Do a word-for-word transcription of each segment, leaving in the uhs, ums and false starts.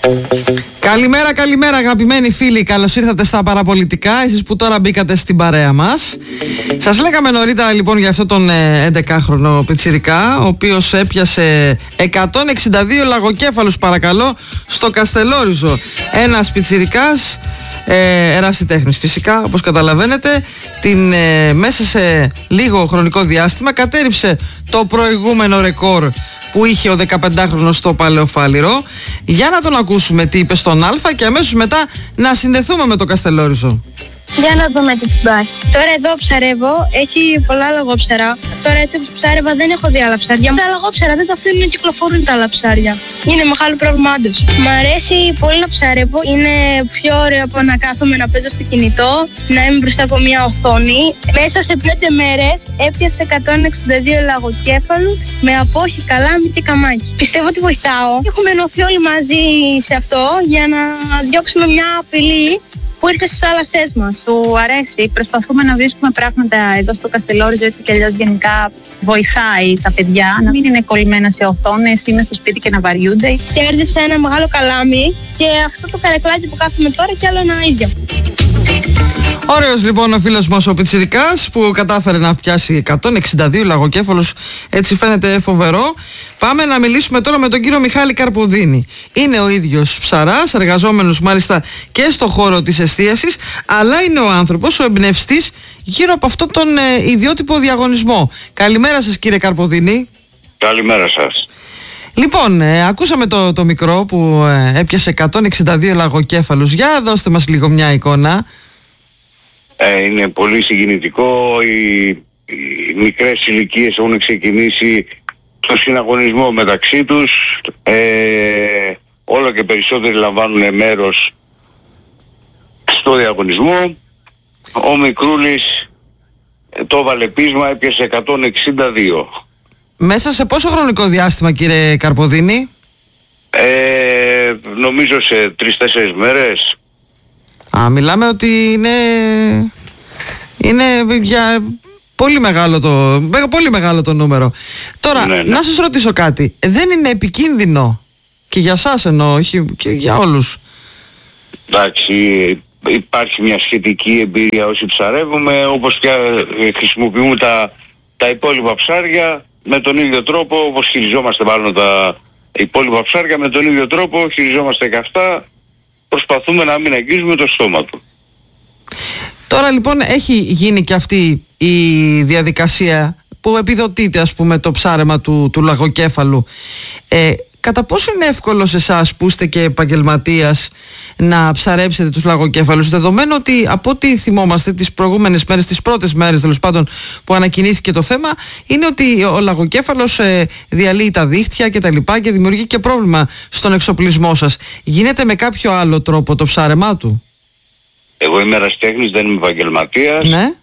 Καλημέρα, καλημέρα αγαπημένοι φίλοι. Καλώς ήρθατε στα παραπολιτικά, εσείς που τώρα μπήκατε στην παρέα μας. Σας λέγαμε νωρίτερα λοιπόν για αυτόν τον έντεκάχρονο πιτσιρικά, ο οποίος έπιασε εκατόν εξήντα δύο λαγοκέφαλους, παρακαλώ, στο Καστελόριζο. Ένας πιτσιρικάς, ε, ερασιτέχνης φυσικά, όπως καταλαβαίνετε, την, ε, μέσα σε λίγο χρονικό διάστημα κατέρριψε το προηγούμενο ρεκόρ που είχε ο δεκαπεντάχρονος στο Παλαιοφάλιρο. Για να τον ακούσουμε τι είπε στον Α και αμέσως μετά να συνδεθούμε με το Καστελόριζο. Για να δούμε τι τσιμπάει. Τώρα εδώ ψαρεύω, έχει πολλά λαγόψαρα. Τώρα έτσι που ψάρευα δεν έχω δει άλλα ψάρια. Τα λαγόψαρα δεν τα αφήνουν να κυκλοφορούν τα άλλα ψάρια. Είναι μεγάλο πρόβλημά τους. Μ' αρέσει πολύ να ψαρεύω. Είναι πιο ωραίο από να κάθομαι να παίζω στο κινητό, να είμαι μπροστά από μια οθόνη. Μέσα σε πέντε μέρες έπιασε εκατόν εξήντα δύο λαγοκέφαλους με απόχη, καλάμι και καμάκι. Πιστεύω ότι βοηθάω. Έχουμε ενωθεί όλοι μαζί σε αυτό για να διώξουμε μια απειλή που ήρθε στις θάλασσές μας. Του αρέσει, προσπαθούμε να βρίσκουμε πράγματα εδώ στο Καστελόριζο, έτσι κι αλλιώς γενικά βοηθάει τα παιδιά να μην είναι κολλημένα σε οθόνες, είναι στο σπίτι και να βαριούνται. Κέρδισε ένα μεγάλο καλάμι και αυτό το καρεκλάκι που κάθομαι τώρα κι άλλο ένα ίδιο. Ωραίος λοιπόν ο φίλος μας ο πιτσιρικάς που κατάφερε να πιάσει εκατόν εξήντα δύο λαγοκέφαλους, έτσι φαίνεται φοβερό. Πάμε να μιλήσουμε τώρα με τον κύριο Μιχάλη Καρποδίνη. Είναι ο ίδιος ψαράς, εργαζόμενος μάλιστα και στο χώρο της εστίασης, αλλά είναι ο άνθρωπος, ο εμπνευστής γύρω από αυτόν τον ε, ιδιότυπο διαγωνισμό. Καλημέρα σας κύριε Καρποδίνη. Καλημέρα σας. Λοιπόν, ε, ακούσαμε το, το μικρό που ε, έπιασε εκατόν εξήντα δύο λαγοκέφαλους. Για δώστε μας λίγο μια εικόνα. Ε, είναι πολύ συγκινητικό. Οι, οι μικρές ηλικίες έχουν ξεκινήσει το συναγωνισμό μεταξύ τους. Ε, όλο και περισσότεροι λαμβάνουν μέρος στο διαγωνισμό. Ο μικρούλης το έβαλε πείσμα, έπιασε εκατόν εξήντα δύο. Μέσα σε πόσο χρονικό διάστημα κύριε Καρποδίνη? Ε, νομίζω σε τρεις-τέσσερις μέρες. Α, μιλάμε ότι είναι, είναι για πολύ μεγάλο το, πολύ μεγάλο το νούμερο. Τώρα, ναι, ναι. να σας ρωτήσω κάτι. Δεν είναι επικίνδυνο, και για σας εννοώ, όχι και για όλους? Εντάξει, υπάρχει μια σχετική εμπειρία όσοι ψαρεύουμε, όπως πια χρησιμοποιούμε τα, τα υπόλοιπα ψάρια με τον ίδιο τρόπο, όπως χειριζόμαστε μάλλον τα υπόλοιπα ψάρια, με τον ίδιο τρόπο χειριζόμαστε και αυτά. Προσπαθούμε να μην αγγίζουμε το στόμα του. Τώρα λοιπόν έχει γίνει και αυτή η διαδικασία που επιδοτείται, ας πούμε, το ψάρεμα του, του λαγοκέφαλου. Ε, κατά πόσο είναι εύκολο σε εσάς που είστε και επαγγελματίας να ψαρέψετε τους λαγοκέφαλους, δεδομένου ότι από ό,τι θυμόμαστε τις προηγούμενες μέρες, τις πρώτες μέρες τέλος πάντων που ανακοινήθηκε το θέμα, είναι ότι ο λαγοκέφαλος ε, διαλύει τα δίχτυα και τα λοιπά και δημιουργεί και πρόβλημα στον εξοπλισμό σας. Γίνεται με κάποιο άλλο τρόπο το ψάρεμά του? Εγώ είμαι ερασιτέχνης, δεν είμαι επαγγελματίας. Ναι.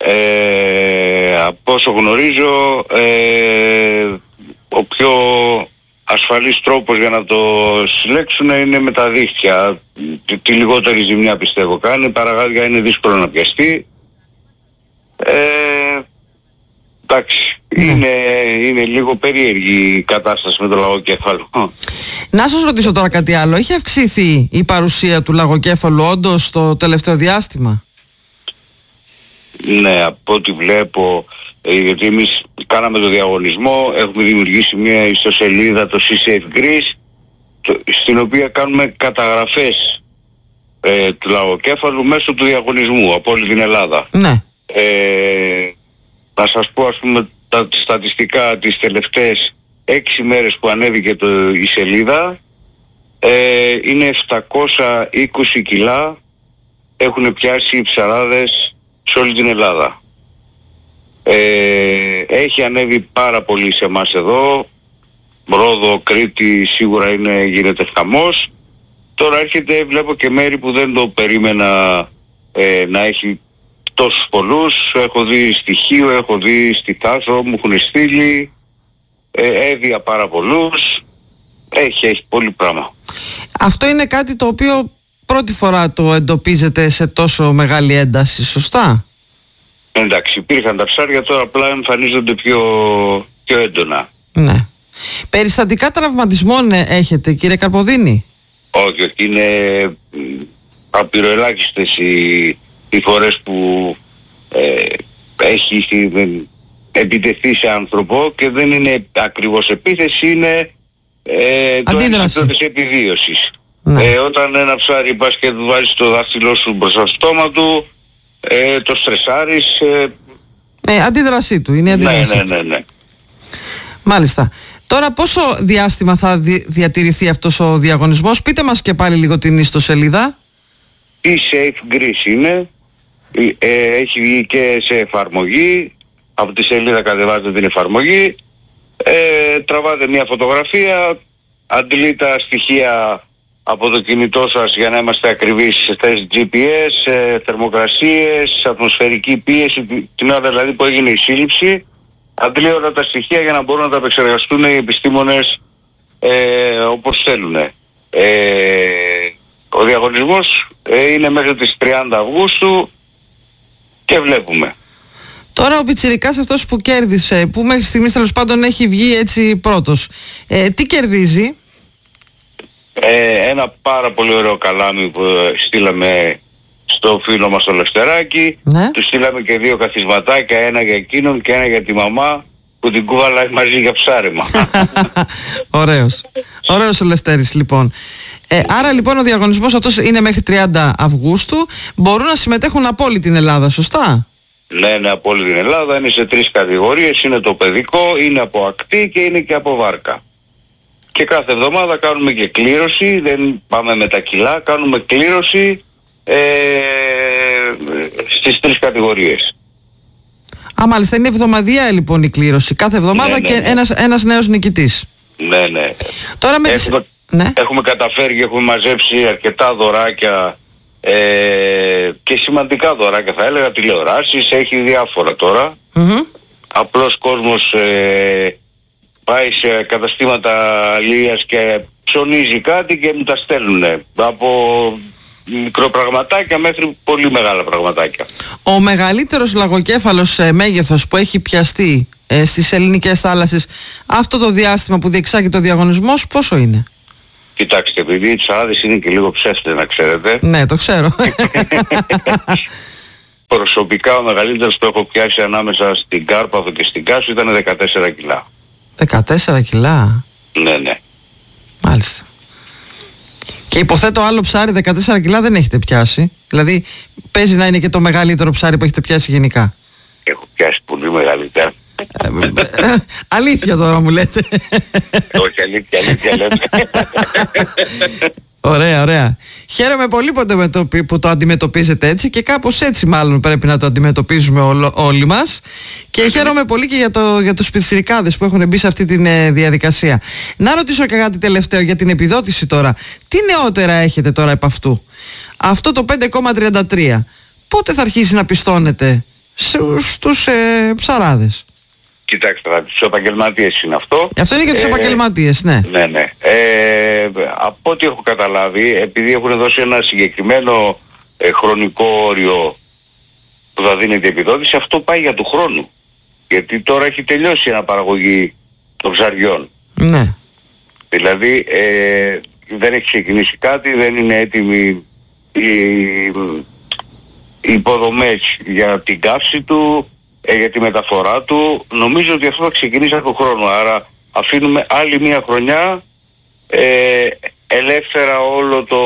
Ε, από όσο γνωρίζω, ε, ο πιο ασφαλής τρόπος για να το συλλέξουν είναι με τα δίχτυα. Τη, τη λιγότερη ζημιά πιστεύω κάνει, παραγάδια είναι δύσκολο να πιαστεί. Ε, εντάξει, mm. είναι, είναι λίγο περίεργη η κατάσταση με το λαγοκέφαλο. Να σας ρωτήσω τώρα κάτι άλλο. Έχει αυξηθεί η παρουσία του λαγοκέφαλου όντως το τελευταίο διάστημα? Ναι, από ό,τι βλέπω, γιατί εμείς κάναμε το διαγωνισμό, έχουμε δημιουργήσει μια ιστοσελίδα, το Sea Safe Greece, το, στην οποία κάνουμε καταγραφές ε, του λαγοκέφαλου μέσω του διαγωνισμού από όλη την Ελλάδα. Ναι. Ε, να σας πω, ας πούμε, τα στατιστικά τις τελευταίες έξι μέρες που ανέβηκε το, η σελίδα, ε, είναι επτακόσια είκοσι κιλά έχουν πιάσει οι ψαράδες σε όλη την Ελλάδα. Ε, έχει ανέβει πάρα πολύ σε εμάς εδώ, Ρόδο, Κρήτη, σίγουρα είναι, γίνεται χαμός. Τώρα έρχεται, βλέπω και μέρη που δεν το περίμενα ε, να έχει τόσους πολλούς. Έχω δει στη Χίο, έχω δει στη Θάσο, μου έχουν στείλει, ε, έδια πάρα πολλούς. Έχει, έχει πολύ πράγμα. Αυτό είναι κάτι το οποίο πρώτη φορά το εντοπίζετε σε τόσο μεγάλη ένταση, σωστά? Εντάξει, υπήρχαν τα ψάρια, τώρα απλά εμφανίζονται πιο, πιο έντονα. Ναι. Περιστατικά τραυματισμών έχετε, κύριε Καρποδίνη? Όχι, όχι, είναι απειροελάχιστες οι, οι φορές που ε, έχει επιτεθεί σε άνθρωπο και δεν είναι ακριβώς επίθεση, είναι ε, το αντίδραση της επιβίωσης. Ναι. Ε, όταν ένα ψάρι πας και του βάζεις το δάχτυλό σου μπροστά στο στόμα του, ε, το στρεσάρεις. Ε, ε, αντίδρασή του, είναι η αντίδρασή ναι, ναι, ναι, ναι. Μάλιστα. Τώρα πόσο διάστημα θα δι, διατηρηθεί αυτός ο διαγωνισμός? Πείτε μας και πάλι λίγο την ιστοσελίδα. Η Safe Greece είναι, ε, έχει βγει και σε εφαρμογή, από τη σελίδα κατεβάζετε την εφαρμογή, ε, τραβάτε μια φωτογραφία, αντλεί τα στοιχεία από το κινητό σας για να είμαστε ακριβείς σε θέσεις τζι πι ες, ε, θερμοκρασίες, ατμοσφαιρική πίεση, την ώρα δηλαδή που έγινε η σύλληψη, αντλεί όλα τα στοιχεία για να μπορούν να τα επεξεργαστούν οι επιστήμονες ε, όπως θέλουν. Ε, ο διαγωνισμός ε, είναι μέχρι τις τριάντα Αυγούστου και βλέπουμε. Τώρα ο πιτσιρικάς αυτός που κέρδισε, που μέχρι στιγμής τέλος πάντων έχει βγει έτσι πρώτος, ε, τι κερδίζει? Ε, ένα πάρα πολύ ωραίο καλάμι που στείλαμε στο φίλο μας το Λευτεράκι. Ναι. Του στείλαμε και δύο καθισματάκια, ένα για εκείνον και ένα για τη μαμά που την κουβαλάει μαζί για ψάρεμα. Ωραίος. Ωραίος ο Λευτέρης λοιπόν. Ε, άρα λοιπόν ο διαγωνισμός αυτός είναι μέχρι τριάντα Αυγούστου. Μπορούν να συμμετέχουν από όλη την Ελλάδα, σωστά? Ναι, ναι, από όλη την Ελλάδα. Είναι σε τρεις κατηγορίες. Είναι το παιδικό, είναι από ακτή και είναι και από βάρκα. Και κάθε εβδομάδα κάνουμε και κλήρωση, δεν πάμε με τα κιλά, κάνουμε κλήρωση ε, στις τρεις κατηγορίες. Α, μάλιστα, είναι εβδομαδιαία λοιπόν η κλήρωση, κάθε εβδομάδα, ναι, ναι, και ναι. Ένας, ένας νέος νικητής. Ναι, ναι. Τώρα με έχουμε, τις... ναι. έχουμε καταφέρει και έχουμε μαζέψει αρκετά δωράκια ε, και σημαντικά δωράκια θα έλεγα, τηλεοράσεις, έχει διάφορα τώρα. Mm-hmm. Απλός κόσμος ε, πάει σε καταστήματα αλίας και ψωνίζει κάτι και μου τα στέλνουν από μικροπραγματάκια μέχρι πολύ μεγάλα πραγματάκια. Ο μεγαλύτερος λαγοκέφαλος σε μέγεθος που έχει πιαστεί ε, στις ελληνικές θάλασσες αυτό το διάστημα που διεξάγει το διαγωνισμός πόσο είναι? Κοιτάξτε, επειδή οι ψαράδες είναι και λίγο ψεύτες να ξέρετε. Ναι, το ξέρω. Προσωπικά ο μεγαλύτερος που έχω πιάσει ανάμεσα στην Κάρπαθο και στην Κάσου ήταν δεκατέσσερα κιλά. δεκατέσσερα κιλά. Ναι, ναι. Μάλιστα. Και υποθέτω άλλο ψάρι δεκατέσσερα κιλά δεν έχετε πιάσει. Δηλαδή παίζει να είναι και το μεγαλύτερο ψάρι που έχετε πιάσει γενικά. Έχω πιάσει πολύ μεγαλύτερα. Αλήθεια τώρα μου λέτε? Όχι, αλήθεια, αλήθεια λέτε. Ωραία, ωραία. Χαίρομαι πολύ που το αντιμετωπίζετε έτσι και κάπως έτσι μάλλον πρέπει να το αντιμετωπίζουμε όλο, όλοι μας. Και mm-hmm. χαίρομαι πολύ και για, το, για τους πιτσιρικάδες που έχουν μπει σε αυτή τη ε, διαδικασία. Να ρωτήσω και κάτι τελευταίο για την επιδότηση τώρα. Τι νεότερα έχετε τώρα επ' αυτού? Αυτό το πέντε κόμμα τριάντα τρία πότε θα αρχίσει να πιστώνεται στους ε, ψαράδες? Κοιτάξτε, θα τους επαγγελματίες είναι αυτό. Αυτό είναι για τους ε, επαγγελματίες, ναι. Ναι, ναι. Ε, από ό,τι έχω καταλάβει, επειδή έχουν δώσει ένα συγκεκριμένο ε, χρονικό όριο που θα δίνεται η επιδότηση, αυτό πάει για του χρόνου. Γιατί τώρα έχει τελειώσει η αναπαραγωγή των ψαριών. Ναι. Δηλαδή ε, δεν έχει ξεκινήσει κάτι, δεν είναι έτοιμοι οι, οι υποδομές για την καύση του, ε, για τη μεταφορά του. Νομίζω ότι αυτό θα ξεκινήσει από χρόνο. Άρα αφήνουμε άλλη μία χρονιά ε, ελεύθερα όλο το,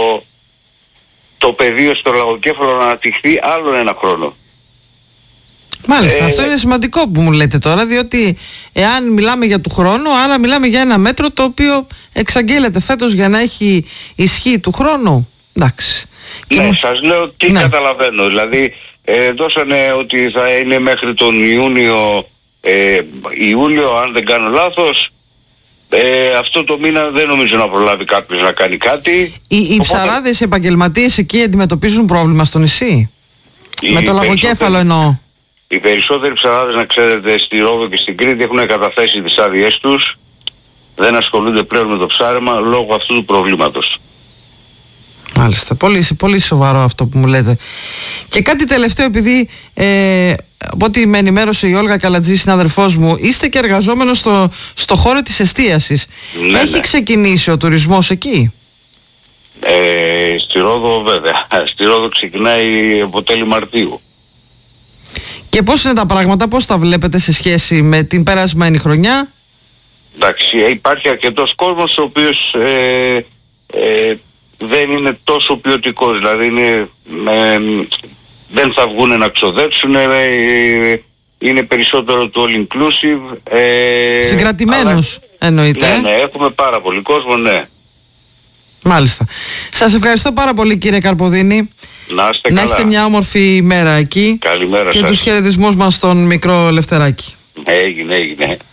το πεδίο στο λαγοκέφαλο να αναπτυχθεί άλλον ένα χρόνο. Μάλιστα, ε, αυτό είναι σημαντικό που μου λέτε τώρα, διότι εάν μιλάμε για του χρόνου, άρα μιλάμε για ένα μέτρο το οποίο εξαγγέλλεται φέτος για να έχει ισχύ του χρόνου. Εντάξει. Ναι, και... σας λέω τι ναι. καταλαβαίνω. Δηλαδή ε, δώσανε ότι θα είναι μέχρι τον Ιούνιο, ε, Ιούλιο, αν δεν κάνω λάθος. Ε, αυτό το μήνα δεν νομίζω να προλάβει κάποιος να κάνει κάτι. Οι, οι Οπότε... ψαράδες, οι επαγγελματίες εκεί αντιμετωπίζουν πρόβλημα στο νησί? Οι Με το λαγοκέφαλο εννοώ. Οι περισσότεροι ψαράδες, να ξέρετε, στη Ρόδο και στην Κρήτη έχουν καταθέσει τις άδειές τους. Δεν ασχολούνται πλέον με το ψάρεμα λόγω αυτού του προβλήματος. Μάλιστα, πολύ, πολύ σοβαρό αυτό που μου λέτε. Και κάτι τελευταίο, επειδή ε, από ό,τι με ενημέρωσε η Όλγα Καλατζή, συναδελφός μου, είστε και εργαζόμενος στο, στο χώρο της εστίασης. Ναι, Έχει ναι. ξεκινήσει ο τουρισμός εκεί? Ε, στη Ρόδο βέβαια. Στη Ρόδο ξεκινάει από τέλη Μαρτίου. Και πώς είναι τα πράγματα, πώς τα βλέπετε σε σχέση με την περασμένη χρονιά? Εντάξει, υπάρχει αρκετός κόσμος ο οποίος ε, ε, δεν είναι τόσο ποιοτικός, δηλαδή είναι, ε, δεν θα βγουν να ξοδέψουν, ε, είναι περισσότερο το all inclusive. Ε, Συγκρατημένος αλλά, εννοείται. Ναι, ναι, έχουμε πάρα πολύ κόσμο, ναι. Μάλιστα. Σας ευχαριστώ πάρα πολύ κύριε Καρποδίνη. Να είστε Να καλά. έχετε μια όμορφη ημέρα εκεί. Καλημέρα και σας. τους χαιρετισμούς μας στον μικρό Λευτεράκη. Έγινε, έγινε.